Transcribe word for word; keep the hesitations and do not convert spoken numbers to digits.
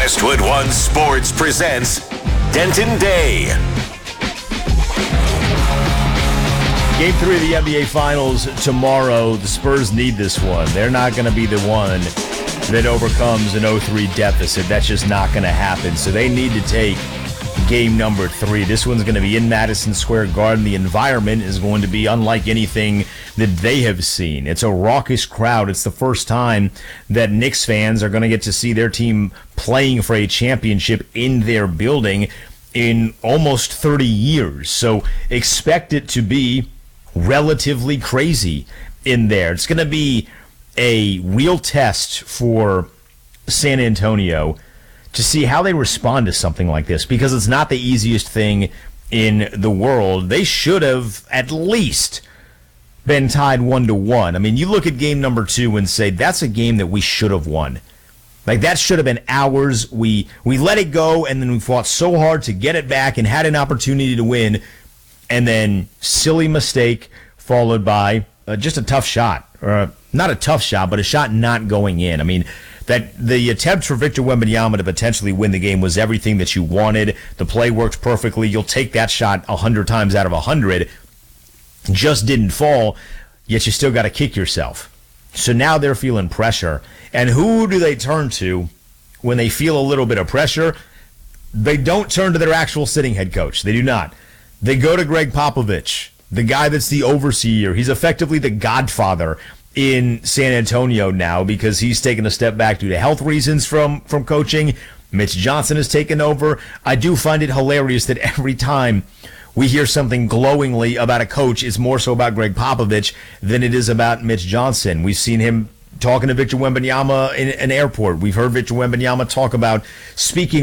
Westwood One Sports presents Denton Day. Game three of the N B A Finals tomorrow. The Spurs need this one. They're not going to be the one that overcomes an oh three deficit. That's just not going to happen. So they need to take game number three. This one's going to be in Madison Square Garden. The environment is going to be unlike anything that they have seen. It's a raucous crowd. It's the first time that Knicks fans are going to get to see their team playing for a championship in their building in almost thirty years. So expect it to be relatively crazy in there. It's going to be a real test for San Antonio to see how they respond to something like this, because it's not the easiest thing in the world. They should have at least been tied one to one. I mean, you look at game number two and say, that's a game that we should have won. Like, that should have been ours. We we let it go, and then we fought so hard to get it back and had an opportunity to win, and then silly mistake followed by uh, just a tough shot. Or uh, not a tough shot, but a shot not going in. I mean, that the attempt for Victor Wembanyama to potentially win the game was everything that you wanted. The play worked perfectly. You'll take that shot one hundred times out of one hundred. Just didn't fall, yet you still got to kick yourself. So now they're feeling pressure. And who do they turn to when they feel a little bit of pressure? They don't turn to their actual sitting head coach. They do not. They go to Greg Popovich, the guy that's the overseer. He's effectively the godfather in San Antonio now, because he's taken a step back due to health reasons from, from coaching. Mitch Johnson has taken over. I do find it hilarious that every time we hear something glowingly about a coach, it's more so about Greg Popovich than it is about Mitch Johnson. We've seen him talking to Victor Wembanyama in an airport. We've heard Victor Wembanyama talk about speaking